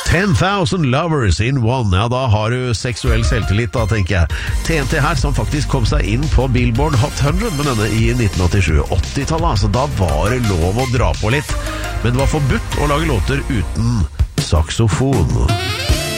10,000 lovers in one. Ja, da har du seksuell selvtillit da, tenker jeg. TNT her, som faktisk kom seg inn på Billboard Hot 100 med denne i 1987. 80-tallet, altså, da var det lov å dra på litt. Men det var forbudt å lage låter uten saksofon.